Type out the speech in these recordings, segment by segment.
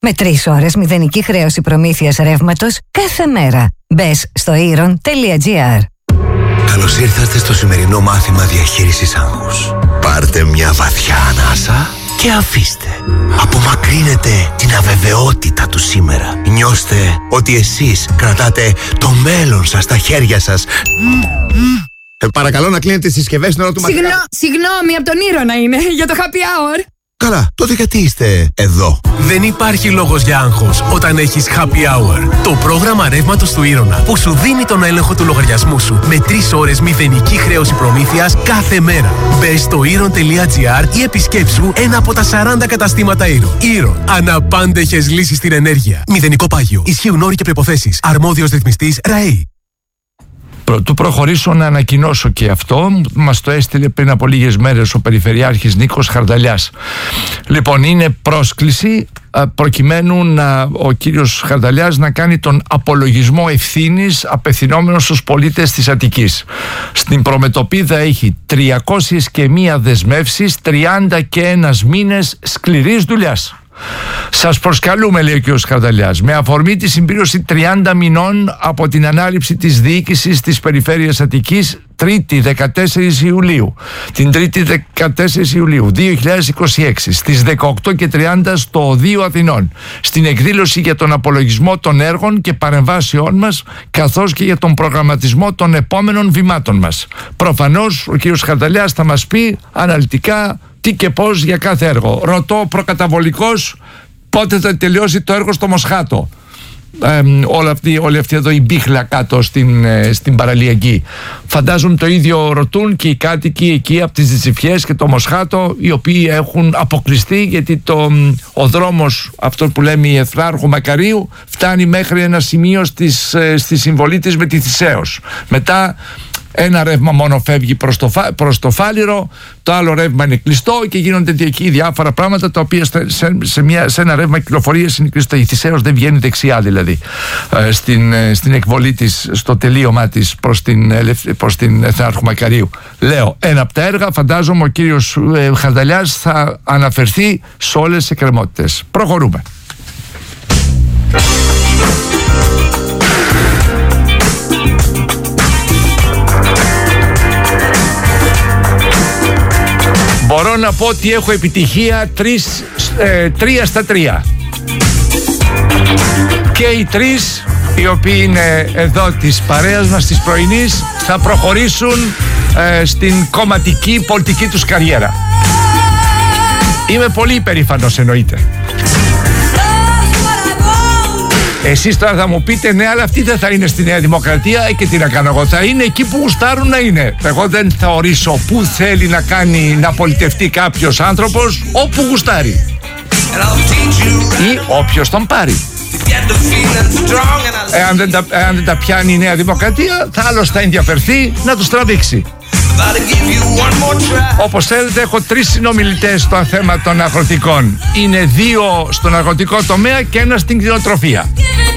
Με 3 ώρες μηδενική χρέωση προμήθειας ρεύματος κάθε μέρα. Μπες στο iron.gr. Καλώς ήρθατε στο σημερινό μάθημα διαχείρισης άγχους. Πάρτε μια βαθιά ανάσα και αφήστε. Απομακρύνετε την αβεβαιότητα του σήμερα. Νιώστε ότι εσείς κρατάτε το μέλλον σας στα χέρια σας. Παρακαλώ να κλείνετε τις συσκευές στην ώρα του μαθήματος. Συγγνώμη, από τον Ήρωνα είναι, για το happy hour. Καλά, τότε γιατί είστε εδώ? Δεν υπάρχει λόγος για άγχος όταν έχεις happy hour. Το πρόγραμμα ρεύματος του Ήρωνα που σου δίνει τον έλεγχο του λογαριασμού σου με 3 ώρες μηδενική χρέωση προμήθειας κάθε μέρα. Μπες στο iron.gr ή επισκέψου ένα από τα 40 καταστήματα Iron. Iron. Αναπάντεχες λύσεις στην ενέργεια. Μηδενικό πάγιο. Ισχύουν όροι και προϋποθέσεις. Αρμόδιος ρυθμιστής ΡΑΕΗ. Του προχωρήσω να ανακοινώσω και αυτό. Μας το έστειλε πριν από λίγες μέρες ο Περιφερειάρχης Νίκος Χαρδαλιάς. Λοιπόν, είναι πρόσκληση προκειμένου ο κύριος Χαρδαλιάς να κάνει τον απολογισμό ευθύνης απευθυνόμενος στους πολίτες της Αττικής. Στην προμετωπίδα έχει 301 δεσμεύσεις, 31 μήνες σκληρής δουλειάς. Σας προσκαλούμε, λέει ο κ. Χαρδαλιάς, με αφορμή τη συμπλήρωση 30 μηνών από την ανάληψη της διοίκησης της Περιφέρειας Αττικής, Τρίτη 14 Ιουλίου, την Τρίτη 14 Ιουλίου 2026 στις 18:30 στο Οδείο Αθηνών, στην εκδήλωση για τον απολογισμό των έργων και παρεμβάσεών μας, καθώς και για τον προγραμματισμό των επόμενων βημάτων μας. Προφανώς ο κ. Χαρδαλιάς θα μας πει αναλυτικά τι και πώς για κάθε έργο. Ρωτώ προκαταβολικώς πότε θα τελειώσει το έργο στο Μοσχάτο. Όλη αυτή εδώ η μπίχλα κάτω στην παραλιακή. Φαντάζομαι το ίδιο ρωτούν και οι κάτοικοι εκεί από τις Τζιτσιφιές και το Μοσχάτο, οι οποίοι έχουν αποκλειστεί, γιατί ο δρόμος, αυτό που λέμε η Εθνάρχου Μακαρίου, φτάνει μέχρι ένα σημείο στη συμβολή της με τη Θησέως. Μετά ένα ρεύμα μόνο φεύγει προς το Φάληρο, το άλλο ρεύμα είναι κλειστό και γίνονται εκεί διάφορα πράγματα τα οποία σε ένα ρεύμα κυκλοφορίας είναι κλειστό. Η Θησέως δεν βγαίνει δεξιά, δηλαδή στην εκβολή της, στο τελείωμά της προς την Εθνάρχου Μακαρίου. Λέω, ένα από τα έργα, φαντάζομαι ο κύριος Χαρδαλιάς θα αναφερθεί σε όλες τις εκκρεμότητες. Προχωρούμε. Μπορώ να πω ότι έχω επιτυχία 3 στα 3. Και οι 3 οι οποίοι είναι εδώ της παρέας μας της πρωινής θα προχωρήσουν στην κομματική πολιτική τους καριέρα. Είμαι πολύ υπερήφανος, εννοείται. Εσείς τώρα θα μου πείτε, ναι, αλλά αυτή δεν θα είναι στη Νέα Δημοκρατία, και τι να κάνω εγώ, θα είναι εκεί που γουστάρουν να είναι. Εγώ δεν θα ορίσω πού θέλει να πολιτευτεί κάποιος άνθρωπος, όπου γουστάρει ή όποιος τον πάρει. Εάν δεν τα πιάνει η Νέα Δημοκρατία, θα άλλος θα ενδιαφερθεί να τους τραβήξει. Όπως θέλετε, έχω 3 συνομιλητές στο θέμα των αγροτικών. Είναι 2 στον αγροτικό τομέα και 1 στην κτηνοτροφία.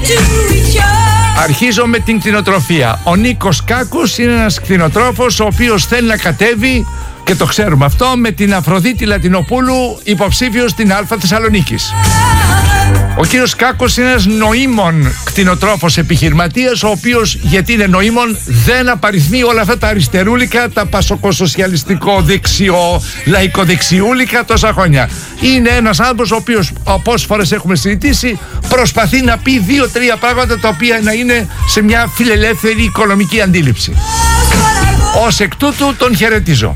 Αρχίζω με την κτηνοτροφία. Ο Νίκος Κάκος είναι ένας κτηνοτρόφος ο οποίος θέλει να κατέβει, και το ξέρουμε αυτό, με την Αφροδίτη Λατινοπούλου υποψήφιος στην Α Θεσσαλονίκης. Ο κύριος Κάκος είναι ένας νοήμων κτηνοτρόφος επιχειρηματίας, ο οποίος, γιατί είναι νοήμων, δεν απαριθμεί όλα αυτά τα αριστερούλικα, τα πασοκοσοσιαλιστικό δεξιό, λαϊκοδεξιούλικα τόσα χρόνια. Είναι ένας άνθρωπος ο οποίος, πόσες φορές έχουμε συζητήσει, προσπαθεί να πει 2-3 πράγματα τα οποία να είναι σε μια φιλελεύθερη οικονομική αντίληψη. Ως εκ τούτου τον χαιρετίζω.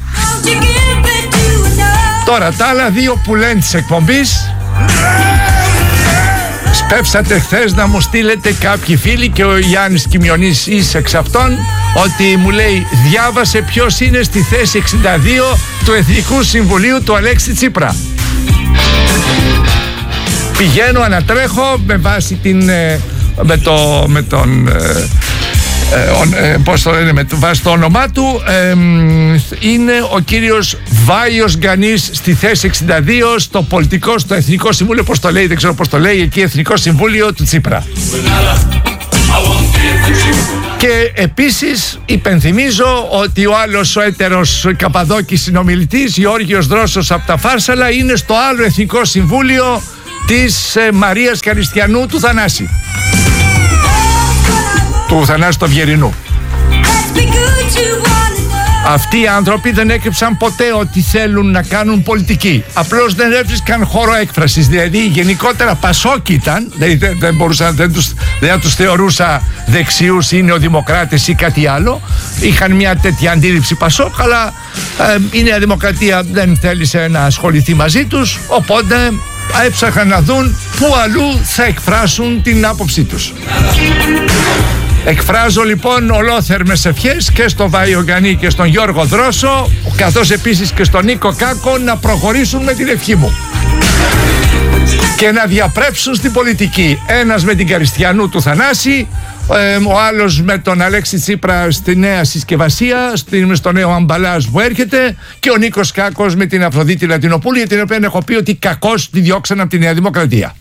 Τώρα τα άλλα 2 που λένε της εκπομπής, σπεύσατε χθες να μου στείλετε κάποιοι φίλοι, και ο Γιάννης Κιμιονής είσαι εξ αυτών, ότι μου λέει διάβασε ποιος είναι στη θέση 62 του Εθνικού Συμβουλίου του Αλέξη Τσίπρα. Πηγαίνω, ανατρέχω με βάση με βάση το όνομά του, είναι ο κύριος Βάιος Γκανής στη θέση 62 στο Εθνικό Συμβούλιο, πώς το λέει, δεν ξέρω πώς το λέει εκεί, Εθνικό Συμβούλιο του Τσίπρα. Και επίσης υπενθυμίζω ότι ο άλλος, ο έτερος Καπαδόκης συνομιλητής, Γεώργιος Δρόσος από τα Φάρσαλα, είναι στο άλλο Εθνικό Συμβούλιο της Μαρίας Καριστιανού του Θανάση. Του Θανάση του Αυγερινού. Αυτοί οι άνθρωποι δεν έκρυψαν ποτέ ότι θέλουν να κάνουν πολιτική. Απλώς δεν έβρισκαν χώρο έκφρασης. Δηλαδή γενικότερα Πασόκοι ήταν. Δεν μπορούσαν, δεν τους θεωρούσα δεξιούς ή νεοδημοκράτες ή κάτι άλλο. Είχαν μια τέτοια αντίληψη Πασόκ, αλλά η Νέα Δημοκρατία δεν θέλησε να ασχοληθεί μαζί τους. Οπότε έψαχαν να δουν πού αλλού θα εκφράσουν την άποψή τους. Εκφράζω λοιπόν ολόθερμες ευχές και στον Βάιο Γκανή και στον Γιώργο Δρόσο, καθώς επίσης και στον Νίκο Κάκο, να προχωρήσουν με την ευχή μου και να διαπρέψουν στην πολιτική. Ένας με την Καριστιανού του Θανάση, ο άλλος με τον Αλέξη Τσίπρα στη νέα συσκευασία, στο νέο αμπαλάζ που έρχεται, και ο Νίκος Κάκος με την Αφροδίτη Λατινοπούλη, για την οποία έχω πει ότι κακώς τη διώξαν από τη Νέα Δημοκρατία.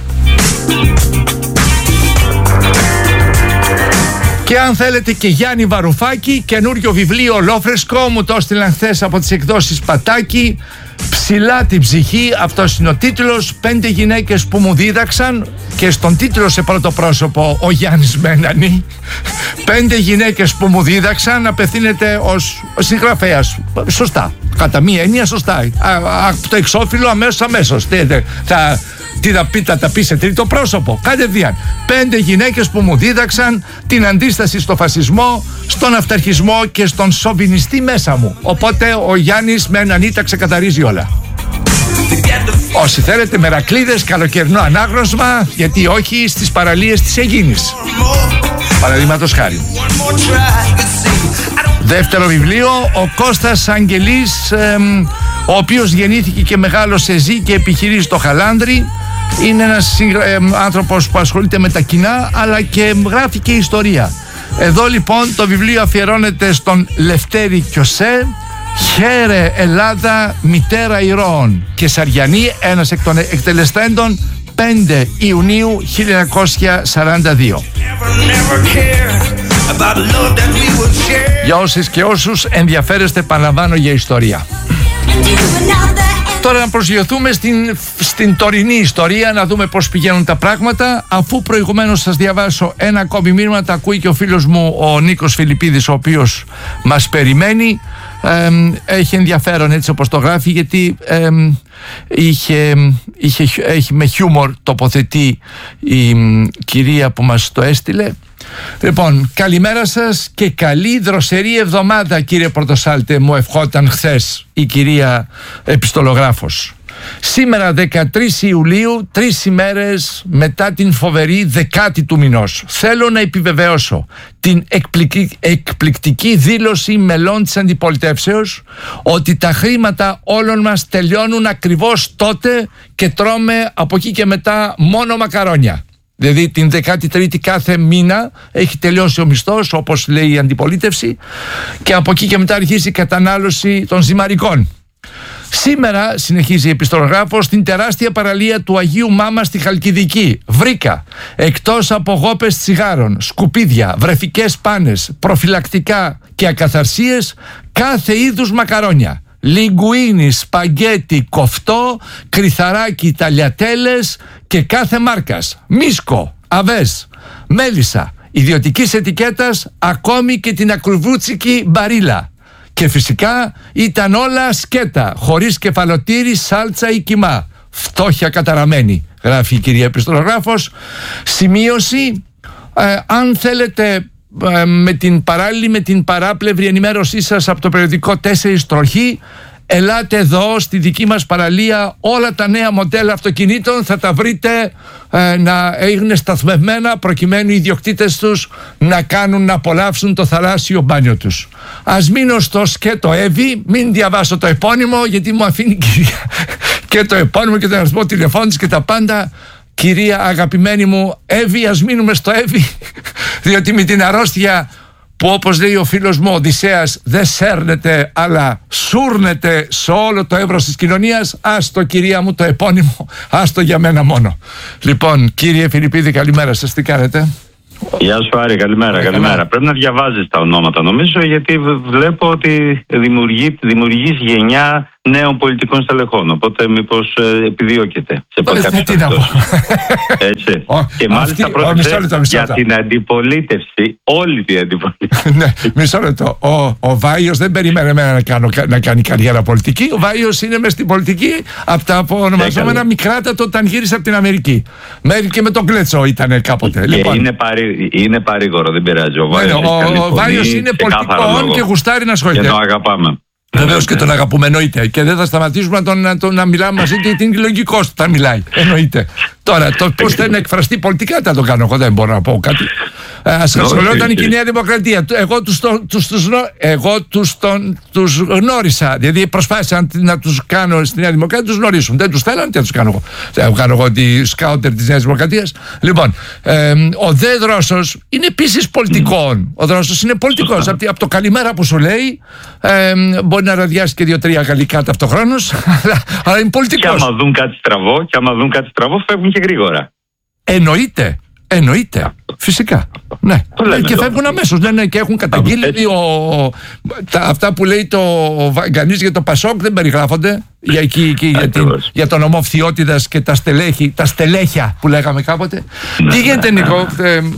Και αν θέλετε και Γιάννη Βαρουφάκη, καινούριο βιβλίο ολόφρεσκο, μου το έστειλαν χθες από τις εκδόσεις Πατάκη, «Ψηλά την ψυχή», αυτός είναι ο τίτλος. 5 γυναίκες που μου δίδαξαν, και στον τίτλο σε πρώτο πρόσωπο ο Γιάννης Μένανη. 5 γυναίκες που μου δίδαξαν, απευθύνεται ως συγγραφέας. Σωστά, κατά μία έννοια σωστά. Το εξώφυλλο αμέσως. Τι θα τα πει σε τρίτο πρόσωπο, κατευθείαν. 5 γυναίκες που μου δίδαξαν την αντίσταση στο φασισμό, στον αυταρχισμό και στον σοβινιστή μέσα μου. Οπότε ο Γιάννης με έναν τα ξεκαθαρίζει όλα. Όσοι θέλετε μερακλείδες, καλοκαιρινό ανάγνωσμα, γιατί όχι, στις παραλίες της Αιγίνης, παραδείγματος χάρη. Δεύτερο βιβλίο, ο Κώστας Αγγελής, ο οποίος γεννήθηκε και μεγάλωσε, ζει και επιχειρεί στο Χαλάνδρι. Είναι ένας άνθρωπος που ασχολείται με τα κοινά, αλλά και γράφει και ιστορία. Εδώ λοιπόν το βιβλίο αφιερώνεται στον Λευτέρη Κιωσέ. «Χαίρε Ελλάδα, μητέρα ηρώων», και Σαριανή, ένας εκ των εκτελεστέντων, 5 Ιουνίου 1942. Για όσες και όσους ενδιαφέρεστε, επαναλαμβάνω, για ιστορία. Τώρα να προσγειωθούμε στην τωρινή ιστορία, να δούμε πώς πηγαίνουν τα πράγματα, αφού προηγουμένως σας διαβάσω ένα ακόμη μήνυμα. Τα ακούει και ο φίλος μου ο Νίκος Φιλιππίδης, ο οποίος μας περιμένει. Έχει ενδιαφέρον, έτσι όπως το γράφει, γιατί έχει με χιούμορ τοποθετεί η κυρία που μας το έστειλε. Λοιπόν, καλημέρα σας και καλή δροσερή εβδομάδα, κύριε Πρωτοσάλτε, μου ευχόταν χθες η κυρία επιστολογράφος. Σήμερα 13 Ιουλίου, 3 ημέρες μετά την φοβερή 10η του μηνός, θέλω να επιβεβαιώσω την εκπληκτική δήλωση μελών της αντιπολιτεύσεως ότι τα χρήματα όλων μας τελειώνουν ακριβώς τότε και τρώμε από εκεί και μετά μόνο μακαρόνια. Δηλαδή την 13η κάθε μήνα έχει τελειώσει ο μισθός, όπως λέει η αντιπολίτευση, και από εκεί και μετά αρχίζει η κατανάλωση των ζυμαρικών. Σήμερα, συνεχίζει η επιστολογράφος, στην τεράστια παραλία του Αγίου Μάμα στη Χαλκιδική βρήκα, εκτός από γόπες τσιγάρων, σκουπίδια, βρεφικές πάνες, προφυλακτικά και ακαθαρσίες, κάθε είδους μακαρόνια. Λιγκουίνι, σπαγκέτι, κοφτό, κρυθαράκι, ταλιατέλες και κάθε μάρκας, μίσκο, αβές, μέλισσα, ιδιωτικής ετικέτας, ακόμη και την ακρουβούτσικη μπαρίλα. Και φυσικά ήταν όλα σκέτα, χωρίς κεφαλοτήρι, σάλτσα ή κιμά. Φτώχεια καταραμένη, γράφει η κυρία επιστολογράφος. Σημείωση, αν θέλετε, με την παράλληλη, με την παράπλευρη ενημέρωσή σας από το περιοδικό 4 Τροχή, ελάτε εδώ στη δική μας παραλία, όλα τα νέα μοντέλα αυτοκινήτων θα τα βρείτε να είναι σταθμευμένα, προκειμένου οι ιδιοκτήτες τους να απολαύσουν το θαλάσσιο μπάνιο τους. Ας μείνω στο σκέτο Εύη, μην διαβάσω το επώνυμο, γιατί μου αφήνει κυρία και το επώνυμο και τον αριθμό τηλεφώνου και τα πάντα. Κυρία αγαπημένη μου Εύη, ας μείνουμε στο Εύη, διότι με την αρρώστια που, όπως λέει ο φίλος μου ο Οδυσσέας, δεν σέρνεται αλλά σούρνεται σε όλο το εύρος της κοινωνίας, άστο κυρία μου το επώνυμο, άστο για μένα μόνο. Λοιπόν, κύριε Φιλιππίδη, καλημέρα σας, τι κάνετε? Γεια σου Άρη, καλημέρα. Πρέπει να διαβάζεις τα ονόματα νομίζω, γιατί βλέπω ότι δημιουργείς γενιά νέων πολιτικών στελεχών. Οπότε μήπως επιδιώκεται σε κάποια περιπτώσει. Έτσι. Και μάλιστα πρόκειται για την αντιπολίτευση, όλη την αντιπολίτευση. Ναι, μισό λεπτό. Ο Βάιος δεν περιμένει εμένα να κάνει καριέρα πολιτική. Ο Βάιος είναι μες στην πολιτική από τα ονομαζόμενα μικράτατο όταν γύρισε από την Αμερική. Μέχρι και με τον Κλέτσο ήταν κάποτε. Και λοιπόν, είναι παρήγορο, δεν πειράζει. Ο Βάιος είναι πολιτικό και γουστάρει να ασχολείται. Και τον αγαπάμε. Βεβαίως και τον αγαπούμε, εννοείται. Και δεν θα σταματήσουμε να μιλάμε μαζί του, γιατί είναι λογικό όταν μιλάει. Εννοείται. Τώρα, το πώς θα είναι εκφραστεί πολιτικά θα το κάνω εγώ, δεν μπορώ να πω κάτι. Ας ασχολιόταν και η Νέα Δημοκρατία. Εγώ τους γνώρισα. Δηλαδή προσπάθησα να τους κάνω στη Νέα Δημοκρατία, τους γνωρίσουν. Δεν τους θέλανε, τι θα τους κάνω εγώ. Κάνω εγώ τη σκάουτερ της Νέας Δημοκρατίας. Λοιπόν, ο Δε Δρόσος είναι επίσης πολιτικών. Ο Δρόσος είναι πολιτικός. Από το καλημέρα που σου λέει, μπορεί να ραδιάσει και 2-3 γαλλικά ταυτοχρόνως, αλλά είναι πολιτικός. Και άμα δουν κάτι στραβό, φεύγουν και γρήγορα. Εννοείται. Φυσικά. Ναι. Και φεύγουν αμέσως. Ναι, και έχουν καταγγείλει. Αυτά που λέει το Βαγγανής για το Πασόκ δεν περιγράφονται. Για τον ομό Φθιώτιδας και τα στελέχια που λέγαμε κάποτε. Τι γίνεται, Νίκο?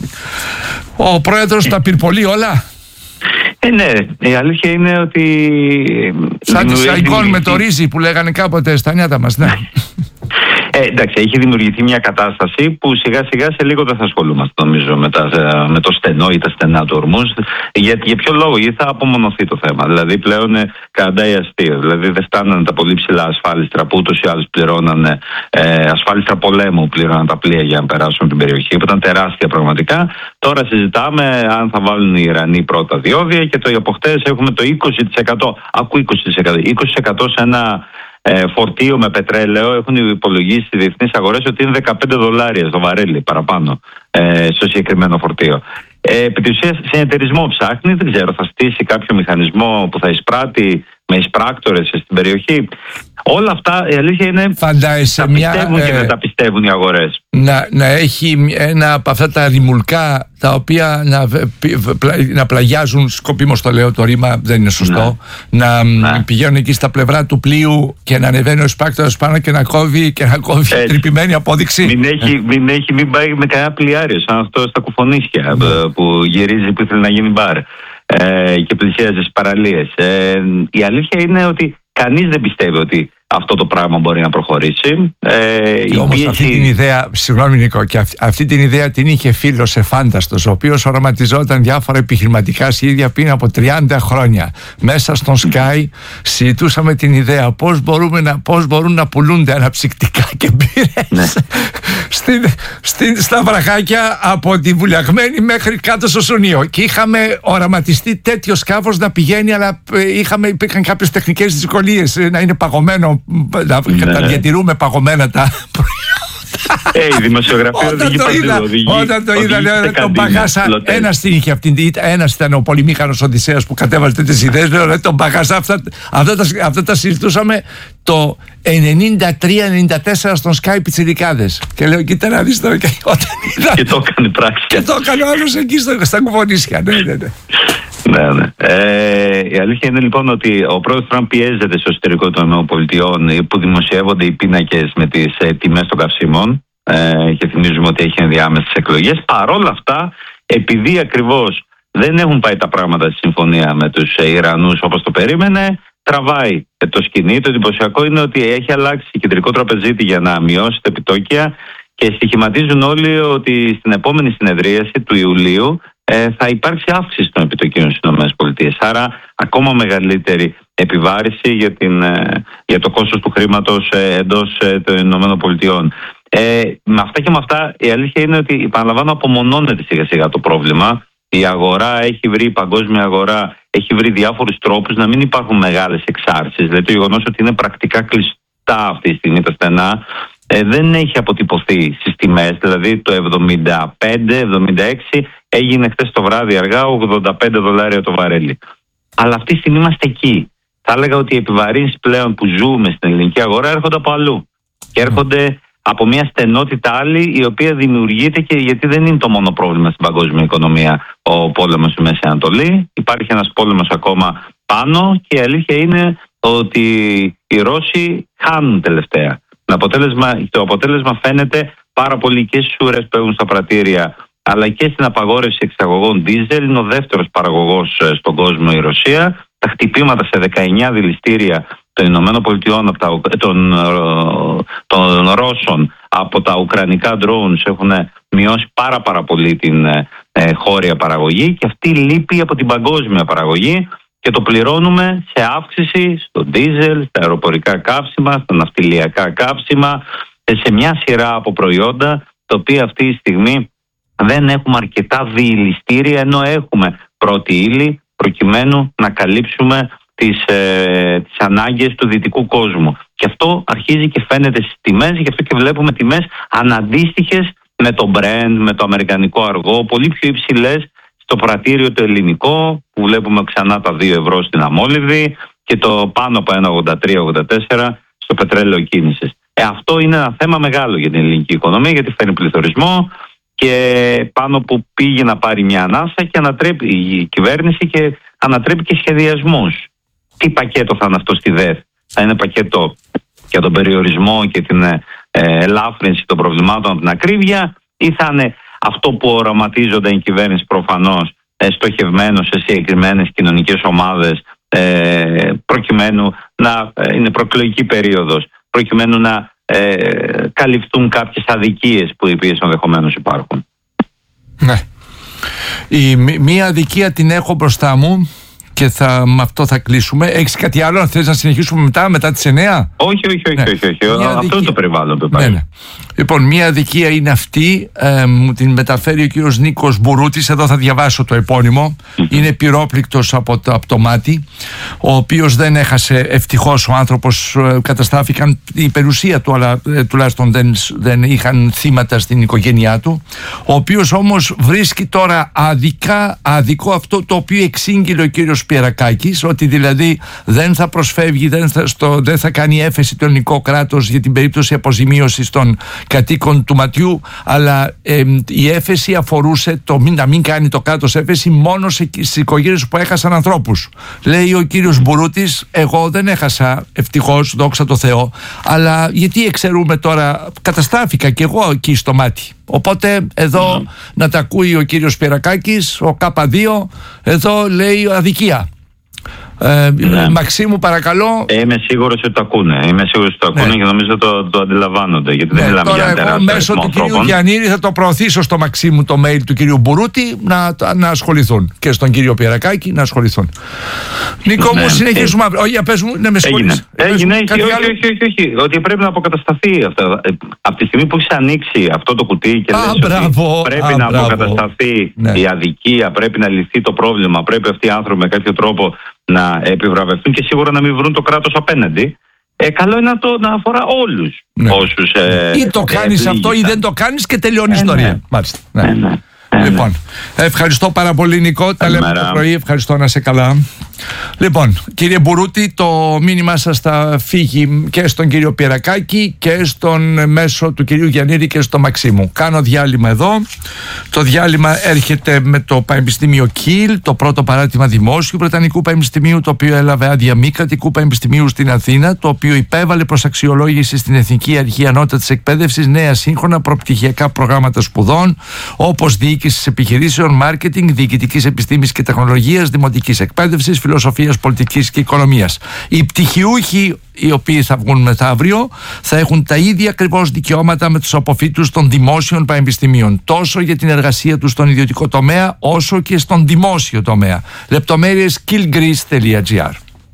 Ο πρόεδρος τα πυρπολεί όλα. Ναι, η αλήθεια είναι ότι... Σαν τη Σαϊκόν με το ρύζι που λέγανε κάποτε στα νιάτα μας, ναι. Εντάξει, έχει δημιουργηθεί μια κατάσταση που σιγά σιγά σε λίγο δεν θα ασχολούμαστε, νομίζω, με το στενό ή τα στενά του ορμούς. Για ποιο λόγο? Γιατί θα απομονωθεί το θέμα. Δηλαδή πλέον καταντάει αστείο. Δηλαδή δεν φτάνανε τα πολύ ψηλά ασφάλιστρα που ούτως ή άλλως πληρώνανε, ασφάλιστρα πολέμου πληρώναν τα πλοία για να περάσουν την περιοχή, που ήταν τεράστια πραγματικά. Τώρα συζητάμε αν θα βάλουν οι Ιρανοί πρώτα διόδια και από χτες έχουμε το 20%. Ακού 20% σε ένα φορτίο με πετρέλαιο. Έχουν υπολογίσει στις διεθνείς αγορές ότι είναι $15 το βαρέλι παραπάνω στο συγκεκριμένο φορτίο. Επί της ουσίας συνεταιρισμό ψάχνει, δεν ξέρω, θα στήσει κάποιο μηχανισμό που θα εισπράττει με εισπράκτορες στην περιοχή. Όλα αυτά η αλήθεια είναι φαντάζεσαι τα πιστεύουν και δεν τα πιστεύουν οι αγορές. Να έχει ένα από αυτά τα ρημουλκά τα οποία να πλαγιάζουν, σκοπίμως το λέω, το ρήμα δεν είναι σωστό, να πηγαίνουν εκεί στα πλευρά του πλοίου και να ανεβαίνει ο εισπράκτορας πάνω και να κόβει τρυπημένη απόδειξη. Μην πάει με κανένα πλοιάριο σαν αυτό στα κουφονίσια που γυρίζει, που ήθελε να γίνει μπαρ και πλησιάζει στις παραλίες. Η αλήθεια είναι ότι κανείς δεν πιστεύει ότι αυτό το πράγμα μπορεί να προχωρήσει. Όμως αυτή την ιδέα, συγγνώμη Νίκο, και αυτή την ιδέα την είχε φίλος εφάνταστος, ο οποίος οραματιζόταν διάφορα επιχειρηματικά σχέδια πριν από 30 χρόνια. Μέσα στον Sky συζητούσαμε την ιδέα πώς μπορούν να πουλούνται αναψυκτικά και μπύρες στα βραχάκια από τη Βουλιαγμένη μέχρι κάτω στο Σουνείο. Και είχαμε οραματιστεί τέτοιο σκάφος να πηγαίνει, αλλά υπήρχαν κάποιες τεχνικές δυσκολίες, να είναι παγωμένο, να διατηρούμε παγωμένα τα προϊόντα. Η δημοσιογραφία όταν το είδα, τον παγάσα. Ένας την είχε αυτή, ένας ήταν ο πολυμήχανος Οδυσσέας που κατέβαλε τέτοιες ιδέες. Λέω, τον παγάσα. Αυτά τα συζητούσαμε το 93-94 στον Sky Πιτσιρικάδες. Και λέω, κοίτα να δεις τώρα. Και το έκανε πράξη. Και το έκανε ο άλλος εκεί στα κουβονίσια. Ναι. Ναι. Η αλήθεια είναι λοιπόν ότι ο πρόεδρος Τραμπ πιέζεται στο εσωτερικό των ΗΠΑ που δημοσιεύονται οι πίνακες με τις τιμές των καυσίμων και θυμίζουμε ότι έχει ενδιάμεσες εκλογές. Παρόλα αυτά, επειδή ακριβώς δεν έχουν πάει τα πράγματα στη συμφωνία με τους Ιρανούς όπως το περίμενε, τραβάει το σκηνή. Το εντυπωσιακό είναι ότι έχει αλλάξει κεντρικό τραπεζίτη για να μειώσει τα επιτόκια και στοιχηματίζουν όλοι ότι στην επόμενη συνεδρίαση του Ιουλίου θα υπάρξει αύξηση των επιτοκίων στις ΗΠΑ. Άρα ακόμα μεγαλύτερη επιβάρηση για το κόστος του χρήματος εντός των ΗΠΑ. Με αυτά και με αυτά η αλήθεια είναι ότι, επαναλαμβάνω, απομονώνεται σιγά σιγά το πρόβλημα. Η αγορά η παγκόσμια αγορά έχει βρει διάφορους τρόπους να μην υπάρχουν μεγάλες εξάρσεις. Δηλαδή το γεγονός ότι είναι πρακτικά κλειστά αυτή τη στιγμή τα στενά δεν έχει αποτυπωθεί στις τιμές. Δηλαδή το 75-76 έγινε χθες το βράδυ αργά $85 το βαρέλι. Αλλά αυτή τη στιγμή είμαστε εκεί. Θα έλεγα ότι οι επιβαρύνσεις πλέον που ζούμε στην ελληνική αγορά έρχονται από αλλού. Και έρχονται από μια στενότητα άλλη, η οποία δημιουργείται και γιατί δεν είναι το μόνο πρόβλημα στην παγκόσμια οικονομία ο πόλεμος στη Μέση Ανατολή. Υπάρχει ένας πόλεμος ακόμα πάνω και η αλήθεια είναι ότι οι Ρώσοι χάνουν τελευταία. Το αποτέλεσμα φαίνεται πάρα πολύ και στις ουρές που έχουν στα πρατήρια, αλλά και στην απαγόρευση εξαγωγών δίζελ. Είναι ο δεύτερος παραγωγός στον κόσμο η Ρωσία. Τα χτυπήματα σε 19 δηληστήρια των Ηνωμένων Πολιτειών των Ρώσων από τα ουκρανικά drones έχουν μειώσει πάρα πολύ την χώρια παραγωγή, και αυτή λείπει από την παγκόσμια παραγωγή και το πληρώνουμε σε αύξηση στο δίζελ, στα αεροπορικά καύσιμα, στα ναυτιλιακά καύσιμα, σε μια σειρά από προϊόντα τα οποία αυτή τη στιγμή δεν έχουμε αρκετά διηληστήρια, ενώ έχουμε πρώτη ύλη προκειμένου να καλύψουμε τις ανάγκες του δυτικού κόσμου. Και αυτό αρχίζει και φαίνεται στις τιμές, γι' αυτό και βλέπουμε τιμές αναντίστοιχες με το Brent, με το αμερικανικό αργό, πολύ πιο υψηλές στο πρατήριο το ελληνικό, που βλέπουμε ξανά τα 2 ευρώ στην αμόλυβδη, και το πάνω από 1,83-1,84 στο πετρέλαιο κίνησης. Αυτό είναι ένα θέμα μεγάλο για την ελληνική οικονομία, γιατί φέρνει πληθωρισμό, και πάνω που πήγε να πάρει μια ανάσα και ανατρέπει η κυβέρνηση και ανατρέπει και σχεδιασμούς. Τι πακέτο θα είναι αυτό στη ΔΕΘ? Θα είναι πακέτο για τον περιορισμό και την ελάφρυνση των προβλημάτων από την ακρίβεια, ή θα είναι αυτό που οραματίζονται η κυβέρνηση προφανώς στοχευμένο σε συγκεκριμένες κοινωνικές ομάδες, προκειμένου να είναι προεκλογική περίοδος, προκειμένου να καλυφθούν κάποιες αδικίες που οι οποίες ενδεχομένως υπάρχουν. Ναι. Μία αδικία την έχω μπροστά μου και με αυτό θα κλείσουμε. Έχεις κάτι άλλο, αν θες να συνεχίσουμε μετά τις 9? Όχι. Αυτό είναι το περιβάλλον που υπάρχει. Ναι. Λοιπόν, μία αδικία είναι αυτή, μου την μεταφέρει ο κύριος Νίκος Μπουρούτης. Εδώ θα διαβάσω το επώνυμο. Είναι πυρόπληκτος από το μάτι, ο οποίος δεν έχασε, ευτυχώς ο άνθρωπος, καταστράφηκαν η περιουσία του, αλλά τουλάχιστον δεν είχαν θύματα στην οικογένειά του, ο οποίος όμως βρίσκει τώρα αδικό αυτό το οποίο εξήγηλε ο κύριος Πιερακάκης, ότι δηλαδή δεν θα προσφεύγει, δεν θα κάνει έφεση το ελληνικό κράτος για την περίπτωση αποζημίωσης των κατοίκων του ματιού, αλλά η έφεση αφορούσε να μην κάνει το κράτος έφεση μόνο στις οικογένειες που έχασαν ανθρώπους. Λέει ο κύριος Μπουρούτης, εγώ δεν έχασα, ευτυχώς, δόξα τω Θεώ, αλλά γιατί εξαιρούμε τώρα, καταστράφηκα κι εγώ εκεί στο μάτι. Οπότε εδώ να τα ακούει ο κύριος Πιερακάκης, ο K2, εδώ λέει αδικία. Μαξίμου, παρακαλώ. Είμαι σίγουρος ότι το ακούνε. Και νομίζω το αντιλαμβάνονται. Γιατί δεν μιλάμε για τεράστιο αριθμό. Μέσω του κυρίου Γιαννήρη θα το προωθήσω στο Μαξίμου το mail του κυρίου Μπουρούτη να ασχοληθούν. Και στον κύριο Πιερακάκη να ασχοληθούν. Νίκο μου, συνεχίζουμε αύριο. Όχι, πες μου, ναι, με συγχωρείς. Έγινε. Όχι. Ότι πρέπει να αποκατασταθεί αυτό. Από τη στιγμή που έχει ανοίξει αυτό το κουτί και λες ότι πρέπει να αποκατασταθεί η αδικία, πρέπει να λυθεί το πρόβλημα, πρέπει αυτοί οι άνθρωποι με κάποιο τρόπο να επιβραβευτούν και σίγουρα να μην βρουν το κράτος απέναντι. Καλό είναι να αφορά όλους όσους. Ή το κάνεις αυτό ή δεν το κάνεις και τελειώνει η ιστορία. Μάλιστα. Λοιπόν, ευχαριστώ πάρα πολύ, Νικό. Τα λέμε το πρωί. Ευχαριστώ, να είσαι καλά. Λοιπόν, κύριε Μπουρούτη, το μήνυμά σας θα φύγει και στον κύριο Πιερακάκη και στον μέσο του κυρίου Γιαννήρη και στο Μαξίμου. Κάνω διάλειμμα εδώ. Το διάλειμμα έρχεται με το Πανεπιστήμιο Κιλ, το πρώτο παράρτημα δημόσιου Βρετανικού Πανεπιστημίου, το οποίο έλαβε άδεια μη κρατικού πανεπιστημίου στην Αθήνα, το οποίο υπέβαλε προς αξιολόγηση στην Εθνική Αρχή Ανώτατης Εκπαίδευσης νέα σύγχρονα προπτυχιακά προγράμματα σπουδών, όπως διοίκησης επιχειρήσεων, μάρκετινγκ, διοικητικής επιστήμης και τεχνολογίας, δημοτικής εκπαίδευσης, φιλοσοφίας, πολιτικής και οικονομίας. Οι πτυχιούχοι, οι οποίοι θα βγουν μεθαύριο, θα έχουν τα ίδια ακριβώς δικαιώματα με τους αποφύτους των δημόσιων πανεπιστημίων, τόσο για την εργασία τους στον ιδιωτικό τομέα, όσο και στον δημόσιο τομέα. Λεπτομέρειες killgreece.gr.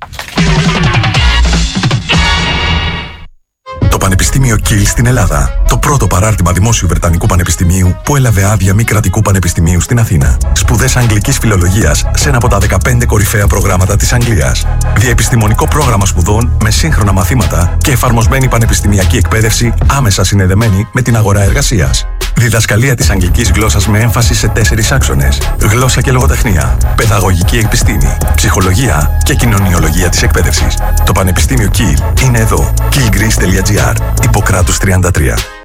Το Πανεπιστήμιο Κιλ στην Ελλάδα. Το πρώτο παράρτημα δημόσιου Βρετανικού Πανεπιστημίου που έλαβε άδεια μη κρατικού πανεπιστημίου στην Αθήνα. Σπουδές αγγλικής φιλολογίας σε ένα από τα 15 κορυφαία προγράμματα της Αγγλίας. Διαεπιστημονικό πρόγραμμα σπουδών με σύγχρονα μαθήματα και εφαρμοσμένη πανεπιστημιακή εκπαίδευση άμεσα συνδεδεμένη με την αγορά εργασίας. Διδασκαλία της αγγλικής γλώσσας με έμφαση σε 4 άξονες. Γλώσσα και λογοτεχνία, παιδαγωγική επιστήμη, ψυχολογία και κοινωνιολογία της εκπαίδευσης. Το Πανεπιστήμιο Κιλ είναι εδώ. killgreece.gr. Ιπποκράτους 33.